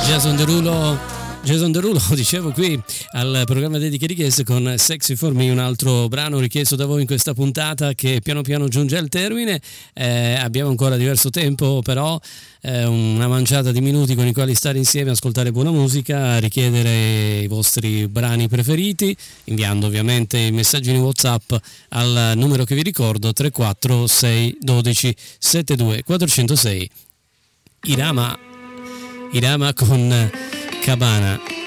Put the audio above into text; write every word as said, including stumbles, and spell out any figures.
Jason Derulo, Jason Derulo, dicevo qui al programma Dediche Richieste con Sexy For Me, un altro brano richiesto da voi in questa puntata che piano piano giunge al termine. Eh, abbiamo ancora diverso tempo, però eh, una manciata di minuti con i quali stare insieme, ascoltare buona musica, richiedere i vostri brani preferiti, inviando ovviamente i messaggini WhatsApp al numero che vi ricordo, tre quattro sei uno due sette due quattro zero sei. Irama Irama con Cabana.